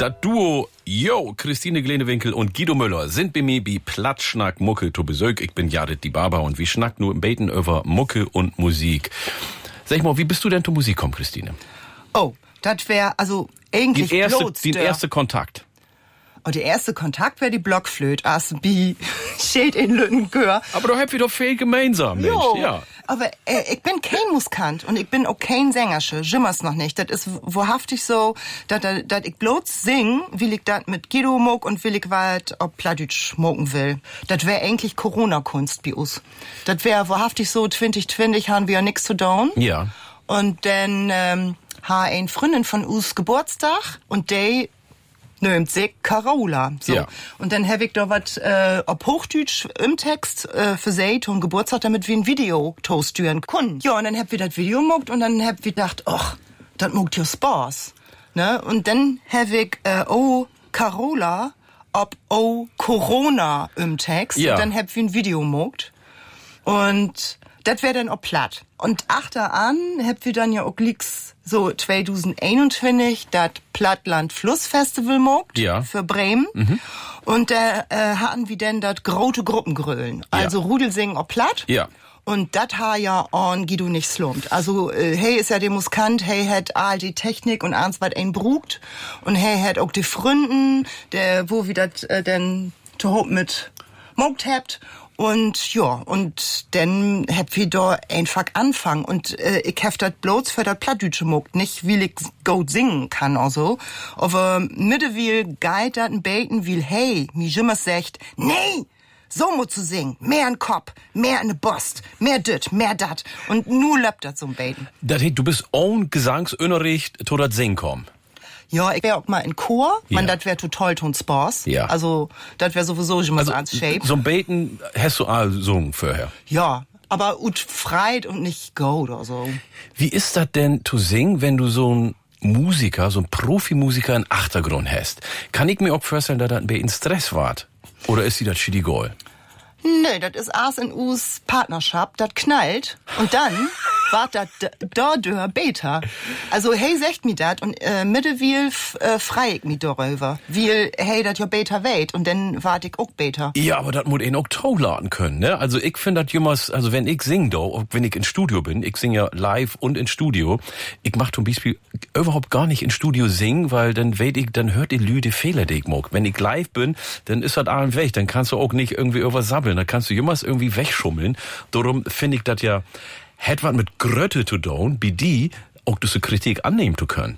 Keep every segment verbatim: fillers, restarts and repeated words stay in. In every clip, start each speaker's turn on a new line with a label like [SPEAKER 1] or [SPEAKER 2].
[SPEAKER 1] Das Duo Yo, Christine Glenewinkel und Guido Müller sind bei mir bei Plattschnack Mucke zu Besuch. Ich bin Jared die Barber und wir schnacken nur im Beten über Mucke und Musik. Sag mal, wie bist du denn zur Musik gekommen, Christine?
[SPEAKER 2] Oh, das wäre also eigentlich
[SPEAKER 1] die erste,
[SPEAKER 2] bloß
[SPEAKER 1] den
[SPEAKER 2] der,
[SPEAKER 1] erste Kontakt.
[SPEAKER 2] Oh, der erste Kontakt wäre die Blockflöte, as bi steht in Lüttengör.
[SPEAKER 1] Aber da habt ihr doch viel gemeinsam, Mensch.
[SPEAKER 2] Jo,
[SPEAKER 1] Ja.
[SPEAKER 2] aber äh, ich bin kein Musikant und ich bin auch kein Sängersche, jimmers noch nicht. Das ist wahrhaftig so, dass ich bloß sing, will ich das mit Guido muck und will ich was ob Plattdeutsch mucken will. Das wäre eigentlich Corona-Kunst bei uns. Das wäre wahrhaftig so, zwanzig zwanzig haben wir nix zu tun.
[SPEAKER 1] Ja.
[SPEAKER 2] Und dann ähm, ha ein Freundin von us Geburtstag und die nimmt sich Carola. So.
[SPEAKER 1] Ja.
[SPEAKER 2] Und dann hab ich da was äh, ob Hochdeutsch im Text äh, für sie und Geburtstag, damit wir ein Video toastüren können. Ja, und dann hab wir das Video muckt und dann hab wir gedacht, ach, das muckt ja Spaß. Ne? Und dann hab ich äh, oh Carola ob oh Corona im Text.
[SPEAKER 1] Ja.
[SPEAKER 2] Und dann hab wir ein Video muckt. Und das wäre dann auch platt. Und achter an hab wir dann ja auch licks so zwanzig einundzwanzig das Plattland Flussfestival mogt
[SPEAKER 1] Ja.
[SPEAKER 2] für Bremen. Mhm. Und da äh, hatten wir dann das große Gruppengrölen. Also
[SPEAKER 1] Ja.
[SPEAKER 2] Rudelsingen auch platt.
[SPEAKER 1] Ja.
[SPEAKER 2] Und das ha ja on Guido nicht slumpt. Also, äh, hey ist ja der Muskant, hey hat all die Technik und eins wat ein brugt. Und hey hat auch die Fründen, der, wo wir das äh, denn zu hoch mit mogt habt. Und ja, und dann hab wir da einfach anfangen. Und äh, ich hab das bloß für das Plattdeutsche mogt, nicht weil ich gut singen kann oder so. Aber mittlerweile geht das ein Beten, weil hey, mi jimmers sagt, nee, so muss zu singen, mehr an Kopf, mehr an ne Bost, mehr dit, mehr dat. Und nu löppt das so ein Beten.
[SPEAKER 1] Das heißt, du bist own Gesangsunterricht zu das Singen kommen.
[SPEAKER 2] Ja, ich wär auch mal in Chor.
[SPEAKER 1] Ja.
[SPEAKER 2] Man, das wär total tun Spaß.
[SPEAKER 1] Ja.
[SPEAKER 2] Also, das wär sowieso schon mal so ans Shape.
[SPEAKER 1] So ein Beten hast du auch gesungen vorher.
[SPEAKER 2] Ja, aber ut freit und nicht go oder so.
[SPEAKER 1] Wie ist das denn zu singen, wenn du so ein Musiker, so ein Profimusiker in Achtergrund hast? Kann ich mir auch vorstellen, dass das ein bisschen Stress wart? Oder ist sie das shitty goal?
[SPEAKER 2] Nee, das ist Ars in Us Partnerschaft, das knallt. Und dann wart das da dör Beta. Also, hey, sagt mi dat und äh, mittlerweile äh, frei ich mi darüber. Weil, hey, dat ja Beta weit und dann wart ich auch Beta.
[SPEAKER 1] Ja, aber das muss ihn auch tolladen können, ne? Also ich finde das jemals, also wenn ich sing da, auch wenn ich in Studio bin, ich singe ja live und in Studio, ich mach zum Beispiel überhaupt gar nicht in Studio singen, weil dann weet ich, dann hört die Lüde Fehler, die ich mag. Wenn ich live bin, dann ist das allen weg, dann kannst du auch nicht irgendwie übersabbeln, dann kannst du jemals irgendwie wegschummeln. Darum finde ich das ja, hat was mit Grötte zu tun, wie die auch diese Kritik annehmen zu können.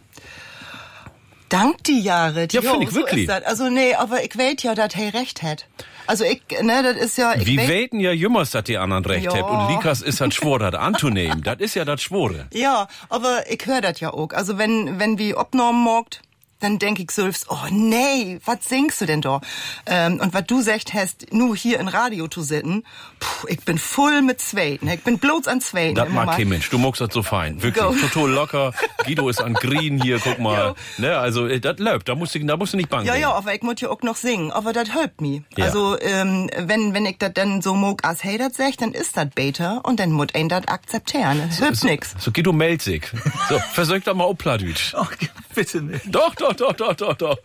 [SPEAKER 2] Dank die Jahre.
[SPEAKER 1] Ja, finde ich
[SPEAKER 2] so
[SPEAKER 1] wirklich.
[SPEAKER 2] Ist das. Also nee, aber ich weet ja, dass hey recht hat. Also ich, ne, das ist ja... Ich
[SPEAKER 1] Wie
[SPEAKER 2] weet-
[SPEAKER 1] weten ja jümmers, dass die anderen recht
[SPEAKER 2] Ja.
[SPEAKER 1] habt und Likas ist halt schwor, das anzunehmen. Das ist ja das Schwore.
[SPEAKER 2] Ja, aber ich hör das ja auch. Also wenn, wenn wir abnormen mogt, dann denk ich selbst, oh nee, was singst du denn da? Ähm, und was du sagst hast, nur hier in Radio zu sitzen, puh, ich bin voll mit Zweiten. Ich bin bloß an Zweiten.
[SPEAKER 1] Das
[SPEAKER 2] immer
[SPEAKER 1] mag
[SPEAKER 2] mal.
[SPEAKER 1] kein Mensch. Du magst das so fein. Wirklich.
[SPEAKER 2] Go.
[SPEAKER 1] Total locker. Guido ist an Green hier, guck mal. Ne, also, äh, das läuft. Da musst du, da musst du nicht bangen.
[SPEAKER 2] Ja, ja, aber ich muss ja auch noch singen. Aber das hilft mir.
[SPEAKER 1] Ja.
[SPEAKER 2] Also, ähm, wenn, wenn ich das dann so mag, als hey das sagt, dann ist das Beta und dann muss ein das akzeptieren. Das hilft
[SPEAKER 1] so,
[SPEAKER 2] nix.
[SPEAKER 1] So, Guido meldet sich. So, versuch doch mal auf Plattdeutsch.
[SPEAKER 3] Oh, bitte nicht.
[SPEAKER 1] Doch, doch, doch, doch, doch, doch.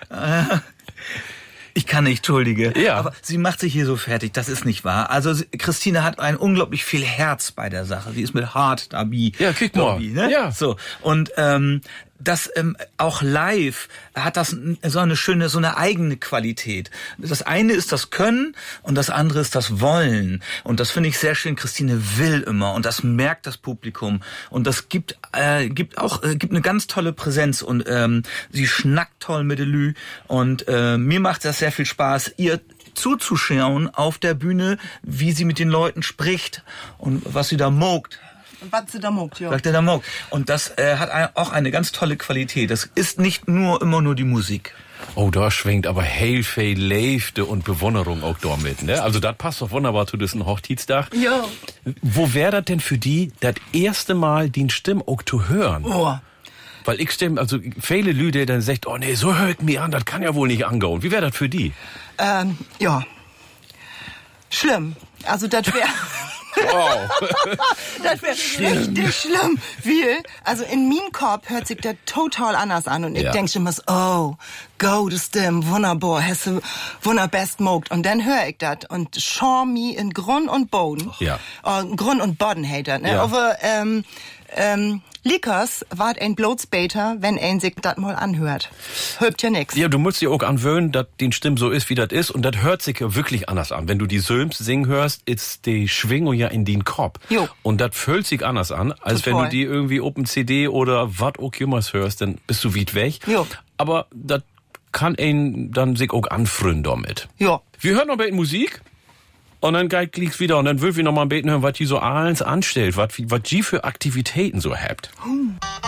[SPEAKER 3] Ich kann nicht, entschuldige.
[SPEAKER 1] Ja.
[SPEAKER 3] Aber sie macht sich hier so fertig, das ist nicht wahr. Also sie- Christine hat ein unglaublich viel Herz bei der Sache. Sie ist mit Heart dabei.
[SPEAKER 1] Ja, guck mal.
[SPEAKER 3] Dabei, ne?
[SPEAKER 1] Ja.
[SPEAKER 3] So. Und ähm, das ähm, auch live hat das n- so eine schöne, so eine eigene Qualität. Das eine ist das Können und das andere ist das Wollen. Und das finde ich sehr schön. Christine will immer und das merkt das Publikum. Und das gibt äh, gibt auch äh, gibt eine ganz tolle Präsenz und ähm, sie schnackt toll mit Delü. Und äh, mir macht das sehr viel Spaß, ihr zuzuschauen auf der Bühne, wie sie mit den Leuten spricht und was sie da mogt.
[SPEAKER 2] Und was sie da mogt, ja.
[SPEAKER 3] Sagt er da mogt. Und das äh, hat ein, auch eine ganz tolle Qualität. Das ist nicht nur immer nur die Musik.
[SPEAKER 1] Oh, da schwingt aber heel viel Leifte und Bewunderung auch da mit, ne? Also, das passt doch wunderbar zu diesem Hochzeitstag.
[SPEAKER 2] Ja.
[SPEAKER 1] Wo wäre das denn für die, das erste Mal die Stimme auch zu hören?
[SPEAKER 2] Oh.
[SPEAKER 1] Weil ich stimme, also viele Leute dann sagt, oh nee, so hört mich an, das kann ja wohl nicht angehen. Wie wäre das für die?
[SPEAKER 2] Ähm, ja. Schlimm. Also das wäre...
[SPEAKER 1] Wow.
[SPEAKER 2] Das wäre richtig schlimm. Weil, also in meinem Kopf hört sich das total anders an. Und ich
[SPEAKER 1] Ja.
[SPEAKER 2] denk schon mal so, oh, gute Stimme, wunderbar, hast du wunderbest mogt. Und dann hör ich das und schau mi in Grund und Boden.
[SPEAKER 1] Ja.
[SPEAKER 2] Uh, Grund und Boden hält das, ne?
[SPEAKER 1] Ja.
[SPEAKER 2] Aber, ähm, ähm, Likers wart ein Blotsbeter, wenn ein sich das mal anhört. Hört ja nix.
[SPEAKER 1] Ja, du musst dir auch anwöhnen, dass die Stimme so ist, wie das ist. Und das hört sich ja wirklich anders an. Wenn du die Söms singen hörst, ist die Schwingung ja in den Kopf.
[SPEAKER 2] Jo.
[SPEAKER 1] Und das fühlt sich anders an, als
[SPEAKER 2] Total.
[SPEAKER 1] wenn du die irgendwie Open C D oder was auch immer hörst, dann bist du weit weg.
[SPEAKER 2] Jo.
[SPEAKER 1] Aber das kann ein dann sich auch anfreunden damit.
[SPEAKER 2] Ja.
[SPEAKER 1] Wir hören noch ein bisschen Musik. Und dann geht es wieder und dann will wir noch mal beten hören, was die so alles anstellt, was, was die für Aktivitäten so habt.